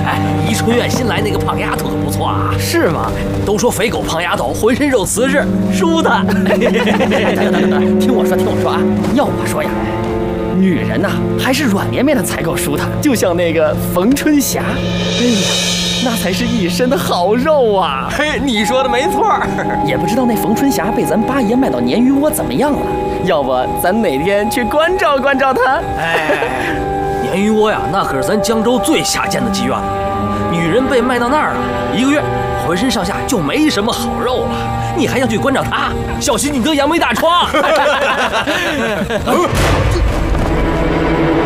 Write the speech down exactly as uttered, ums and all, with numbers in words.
哎，宜春院新来那个胖丫头可不错啊。 是吗？ 都说肥狗胖丫头浑身肉瓷实，舒坦。 等等等等，听我说，听我说啊！要我说呀，女人呐、啊，还是软绵绵的才够舒坦，就像那个冯春霞，哎呀，那才是一身的好肉啊！ 嘿，你说的没错。 也不知道那冯春霞被咱八爷卖到鲶鱼窝怎么样了？要不咱哪天去关照关照她？ 哎，鲶鱼窝呀，那可是咱江州最下贱的妓院了。女人被卖到那儿了，一个月浑身上下就没什么好肉了，你还想去关照她？小心你得杨梅大疮！